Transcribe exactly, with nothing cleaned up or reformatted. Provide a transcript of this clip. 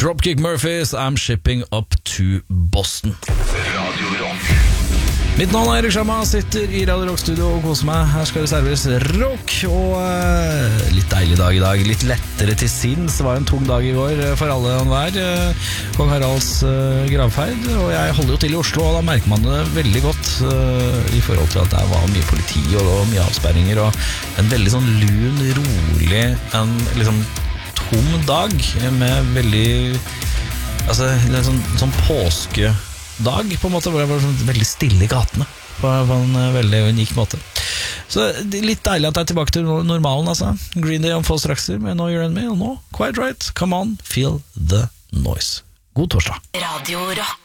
Dropkick Murphys, I'm shipping up to Boston. Radio Rock. Mitt navn er Erik Shamma, sitter i Radio Rock Studio og koser meg. Her skal det serveres rock, og uh, litt deilig dag i dag. Litt lettere til sinns. Det var en tung dag i går for alle og hver. Uh, Kong Haralds uh, gravferd, og jeg holder jo til i Oslo, og da merker man det veldig godt uh, i forhold til at det var mye politi og, og mye avsperringer, og en veldig sånn lun, rolig, en liksom tom dag med veldig, altså en sånn, sånn påske dag på en måte, hvor det var sånn veldig stille i gatene på, på en veldig unik måte. Så det er litt deilig at jeg er tilbake til normalen, altså. Green Day om få strakser med Know You're In Me, og nå, Quite Right, Come On, Feel The Noise. God torsdag. Radio Rock.